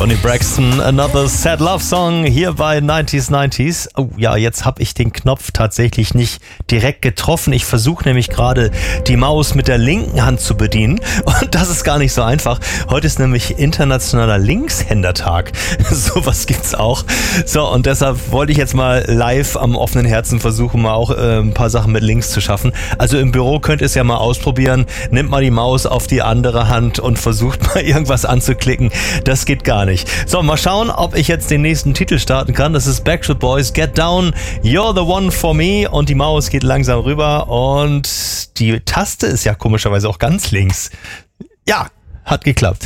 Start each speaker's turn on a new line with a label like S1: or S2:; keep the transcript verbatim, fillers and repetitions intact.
S1: Toni Braxton, Another Sad Love Song hier bei neunzig neunzig. Oh ja, jetzt habe ich den Knopf tatsächlich nicht direkt getroffen. Ich versuche nämlich gerade die Maus mit der linken Hand zu bedienen und das ist gar nicht so einfach. Heute ist nämlich internationaler Linkshändertag. Sowas gibt's auch. So, und deshalb wollte ich jetzt mal live am offenen Herzen versuchen, mal auch äh, ein paar Sachen mit links zu schaffen. Also im Büro könnt ihr es ja mal ausprobieren. Nehmt mal die Maus auf die andere Hand und versucht mal irgendwas anzuklicken. Das geht gar nicht. So, mal schauen, ob ich jetzt den nächsten Titel starten kann. Das ist Backstreet Boys, Get Down, You're the One for Me. Und die Maus geht langsam rüber und die Taste ist ja komischerweise auch ganz links. Ja, hat geklappt.